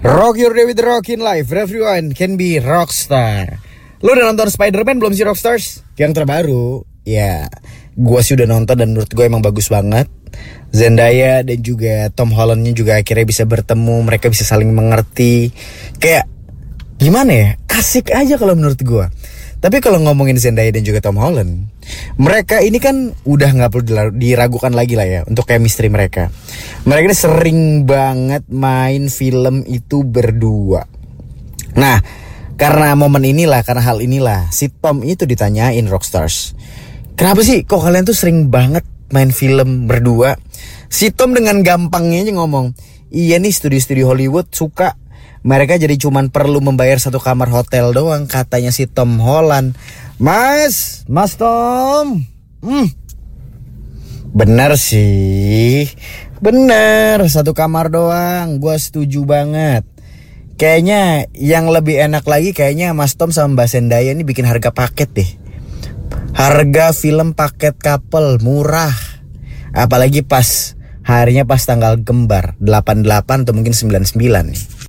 Rock your day with the rock in life. Everyone can be rockstar. Lu udah nonton Spider-Man belum sih, Rockstars? Yang terbaru. Ya, gue sih udah nonton dan menurut gue emang bagus banget. Zendaya dan juga Tom Hollandnya juga akhirnya bisa bertemu. Mereka bisa saling mengerti. Kayak gimana ya, asik aja kalau menurut gue. Tapi kalau ngomongin Zendaya dan juga Tom Holland, mereka ini kan udah gak perlu diragukan lagi lah ya untuk chemistry mereka. Mereka ini sering banget main film itu berdua. Nah, karena momen inilah, karena hal inilah, si Tom itu ditanyain Rockstars, kenapa sih kok kalian tuh sering banget main film berdua? Si Tom dengan gampangnya aja ngomong, iya nih studio-studio Hollywood suka. Mereka jadi cuman perlu membayar satu kamar hotel doang, katanya si Tom Holland. Mas Tom. Bener sih. Bener, satu kamar doang. Gua setuju banget. Kayaknya yang lebih enak lagi kayaknya Mas Tom sama Mbak Zendaya ini bikin harga paket deh. Harga film paket couple murah. Apalagi pas harinya pas tanggal kembar 88 atau mungkin 99 nih.